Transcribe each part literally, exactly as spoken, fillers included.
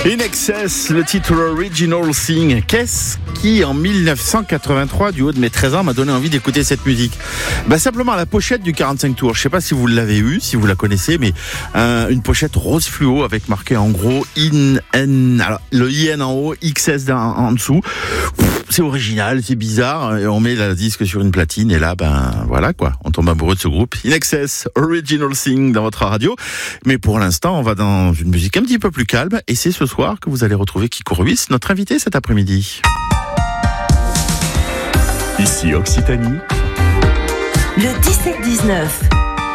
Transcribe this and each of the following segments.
In Excess, le titre Original Thing. Qu'est-ce qui, en dix-neuf cent quatre-vingt-trois, du haut de mes treize ans, m'a donné envie d'écouter cette musique? Bah, simplement la pochette du quarante-cinq tours. Je sais pas si vous l'avez eu, si vous la connaissez, mais euh, une pochette rose fluo avec marqué en gros In N, alors le I N en haut, X S en, en dessous. C'est original, c'est bizarre. Et on met la disque sur une platine et là, ben voilà quoi, on tombe amoureux de ce groupe. In Excess, Original Thing dans votre radio. Mais pour l'instant, on va dans une musique un petit peu plus calme et c'est ce soir que vous allez retrouver Kiko Ruiz, notre invité cet après-midi. Ici Occitanie. Le dix-sept dix-neuf.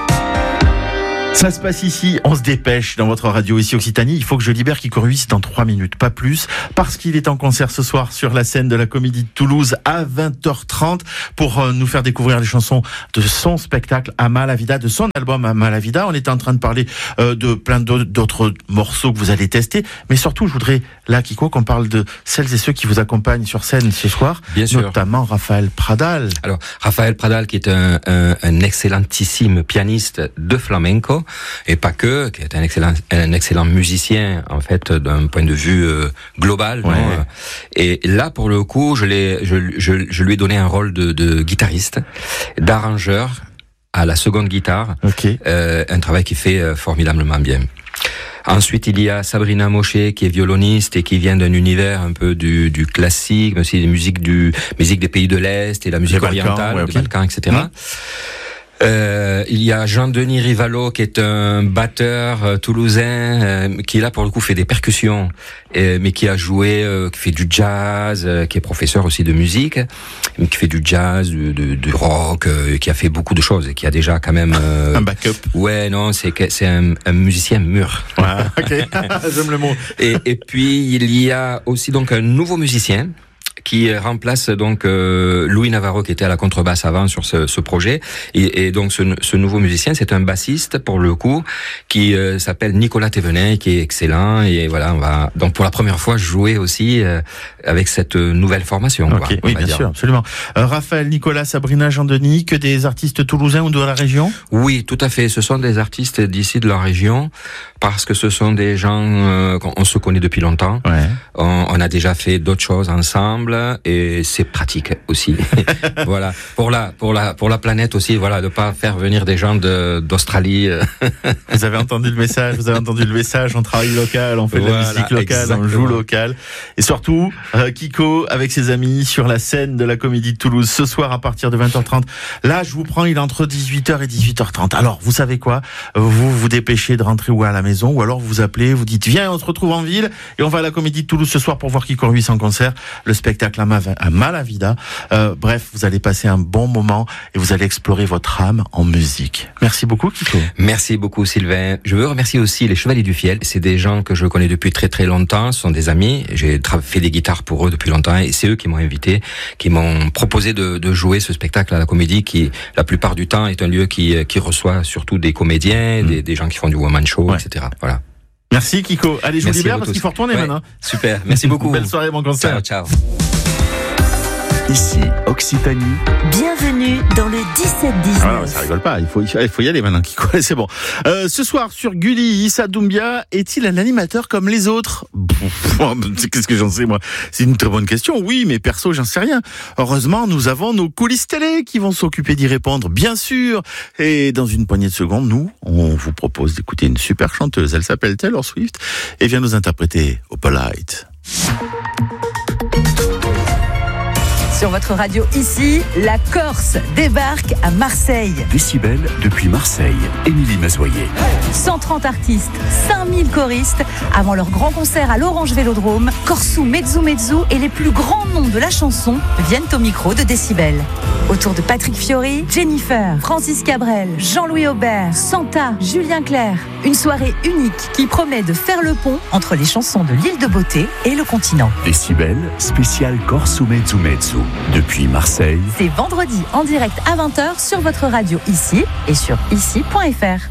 Ça se passe ici, on se dépêche dans votre radio ici Occitanie. Il faut que je libère Kiko Ruiz dans trois minutes, pas plus, parce qu'il est en concert ce soir sur la scène de la Comédie de Toulouse à vingt heures trente pour nous faire découvrir les chansons de son spectacle Ama la Vida, de son album Ama la Vida. On était en train de parler euh, de plein d'autres morceaux que vous allez tester, mais surtout je voudrais là Kiko qu'on parle de celles et ceux qui vous accompagnent sur scène ce soir, bien sûr, notamment Raphaël Pradal. Alors Raphaël Pradal qui est un, un, un excellentissime pianiste de flamenco. Et pas que, qui est un excellent, un excellent musicien en fait d'un point de vue euh, global. Ouais. Non et là pour le coup, je l'ai, je, je, je lui ai donné un rôle de, de guitariste, d'arrangeur à la seconde guitare. Okay. Euh, un travail qui fait euh, formidablement bien. Ensuite, il y a Sabrina Mosché, qui est violoniste et qui vient d'un univers un peu du, du classique, mais aussi des musiques du, musique des pays de l'Est et la musique les orientale, Balkans, ouais, okay. des Balkans, et cetera. Mmh. Euh, il y a Jean-Denis Rivalo qui est un batteur euh, toulousain euh, qui là pour le coup fait des percussions euh, mais qui a joué, euh, qui fait du jazz, euh, qui est professeur aussi de musique, mais qui fait du jazz, du, du, du rock, euh, qui a fait beaucoup de choses et qui a déjà quand même euh, un backup. Ouais non c'est c'est un, un musicien mûr. Ouais, ok, j'aime le mot. Et, et puis il y a aussi donc un nouveau musicien qui remplace donc euh, Louis Navarro qui était à la contrebasse avant sur ce, ce projet et, et donc ce, ce nouveau musicien c'est un bassiste pour le coup qui euh, s'appelle Nicolas Thévenin qui est excellent et voilà on va donc pour la première fois jouer aussi euh, avec cette nouvelle formation. Okay. Quoi, oui bien dire. sûr absolument. Euh, Raphaël, Nicolas, Sabrina, Jean-Denis, que des artistes toulousains ou de la région? Oui tout à fait, ce sont des artistes d'ici de la région parce que ce sont des gens euh, qu'on se connaît depuis longtemps. Ouais. On, on a déjà fait d'autres choses ensemble. Et c'est pratique aussi. Voilà. Pour la, pour la, pour la planète aussi, voilà, de pas faire venir des gens de, d'Australie. Vous avez entendu le message, vous avez entendu le message, on travaille local, on fait voilà, de la musique locale, exactement. On joue local. Et surtout, euh, Kiko, avec ses amis, sur la scène de la Comédie de Toulouse, ce soir à partir de vingt heures trente. Là, je vous prends, il est entre dix-huit heures et dix-huit heures trente. Alors, vous savez quoi? Vous vous dépêchez de rentrer ou à la maison, ou alors vous appelez, vous dites, viens, on se retrouve en ville, et on va à la Comédie de Toulouse ce soir pour voir Kiko Ruiz en concert. Le spectacle Ama la Vida. Euh, bref, vous allez passer un bon moment et vous allez explorer votre âme en musique. Merci beaucoup, Kiko. Merci beaucoup, Sylvain. Je veux remercier aussi les Chevaliers du Fiel. C'est des gens que je connais depuis très très longtemps. Ce sont des amis. J'ai fait des guitares pour eux depuis longtemps et c'est eux qui m'ont invité, qui m'ont proposé de, de jouer ce spectacle à la Comédie qui, la plupart du temps, est un lieu qui, qui reçoit surtout des comédiens, mmh. des, des gens qui font du one-man show, ouais. et cetera. Voilà. Merci, Kiko. Allez, je Merci vous libère parce qu'il faut retourner ouais. maintenant. Super. Merci beaucoup. Belle soirée, mon concert. Ciao, ciao. Ici, Occitanie. Bienvenue dans le dix-sept dix-neuf. Ah non, ça rigole pas, il faut, il faut y aller maintenant, Kiko. C'est bon. Euh, ce soir, sur Gulli, Issa Doumbia est-il un animateur comme les autres? Qu'est-ce que j'en sais, moi? C'est une très bonne question. Oui, mais perso, j'en sais rien. Heureusement, nous avons nos coulisses télé qui vont s'occuper d'y répondre, bien sûr. Et dans une poignée de secondes, nous, on vous propose d'écouter une super chanteuse. Elle s'appelle Taylor Swift et vient nous interpréter Opalite. Sur votre radio ici, la Corse débarque à Marseille. Décibel depuis Marseille. Émilie Mazoyer. cent trente artistes, cinq mille choristes. Avant leur grand concert à l'Orange Vélodrome, Korsou, Mezzu Mezzu et les plus grands noms de la chanson viennent au micro de Décibel. Autour de Patrick Fiori, Jennifer, Francis Cabrel, Jean-Louis Aubert, Santa, Julien Clerc. Une soirée unique qui promet de faire le pont entre les chansons de l'île de Beauté et le continent. Décibel, spécial Korsou Mezzu Mezzu. Depuis Marseille. C'est vendredi en direct à vingt heures sur votre radio ici et sur ici point f r.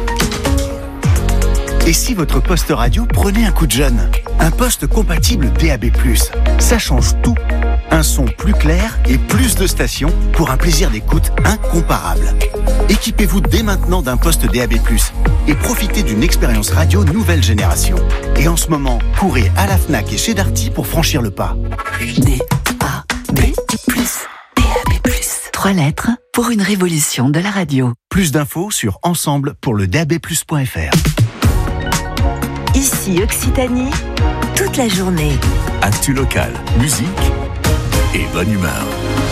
Et si votre poste radio prenait un coup de jeune? Un poste compatible D A B plus. Ça change tout. Un son plus clair et plus de stations pour un plaisir d'écoute incomparable. Équipez-vous dès maintenant d'un poste D A B plus, et profitez d'une expérience radio nouvelle génération. Et en ce moment, courez à la Fnac et chez Darty pour franchir le pas. D A B plus. D A B plus. Trois lettres pour une révolution de la radio. Plus d'infos sur ensemble pour le D A B plus point F R. Ici Occitanie, toute la journée. Actu local, musique et bonne humeur.